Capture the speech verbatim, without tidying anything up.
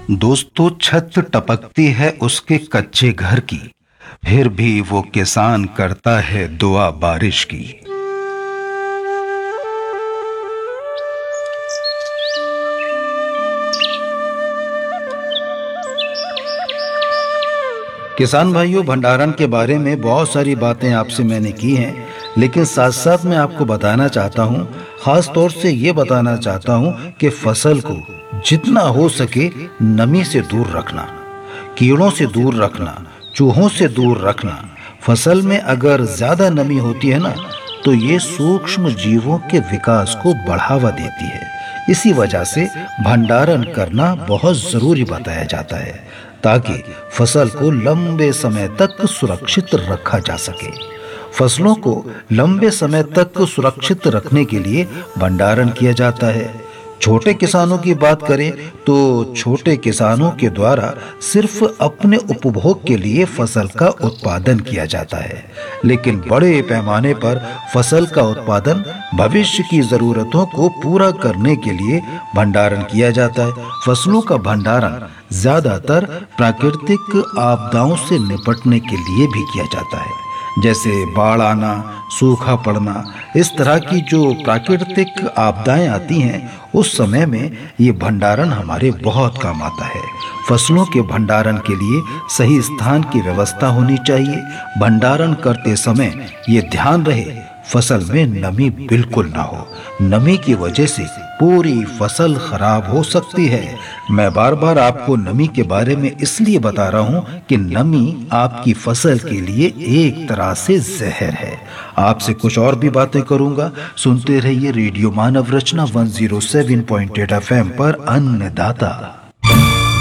दोस्तों, छत टपकती है उसके कच्चे घर की, फिर भी वो किसान करता है दुआ बारिश की। किसान भाइयों, भंडारण के बारे में बहुत सारी बातें आपसे मैंने की हैं, लेकिन साथ साथ मैं आपको बताना चाहता हूँ, खास तौर से ये बताना चाहता हूँ कि फसल को जितना हो सके नमी से दूर रखना, कीड़ों से दूर रखना, चूहों से दूर रखना। फसल में अगर ज्यादा नमी होती है ना, तो ये सूक्ष्म जीवों के विकास को बढ़ावा देती है। इसी वजह से भंडारण करना बहुत जरूरी बताया जाता है, ताकि फसल को लंबे समय तक सुरक्षित रखा जा सके। फसलों को लंबे समय तक सुरक्षित रखने के लिए भंडारण किया जाता है। छोटे किसानों की बात करें तो छोटे किसानों के द्वारा सिर्फ अपने उपभोग के लिए फसल का उत्पादन किया जाता है, लेकिन बड़े पैमाने पर फसल का उत्पादन भविष्य की जरूरतों को पूरा करने के लिए भंडारण किया जाता है। फसलों का भंडारण ज्यादातर प्राकृतिक आपदाओं से निपटने के लिए भी किया जाता है, जैसे बाढ़ आना, सूखा पड़ना। इस तरह की जो प्राकृतिक आपदाएं आती हैं, उस समय में ये भंडारण हमारे बहुत काम आता है। फसलों के भंडारण के लिए सही स्थान की व्यवस्था होनी चाहिए। भंडारण करते समय ये ध्यान रहे फसल में नमी बिल्कुल ना हो। नमी की वजह से पूरी फसल खराब हो सकती है। मैं बार बार आपको नमी के बारे में इसलिए बता रहा हूँ कि नमी आपकी फसल के लिए एक तरह से जहर है। आपसे कुछ और भी बातें करूंगा। सुनते रहिए रेडियो मानव रचना एक सौ सात पॉइंट आठ एफ एम पर अन्नदाता।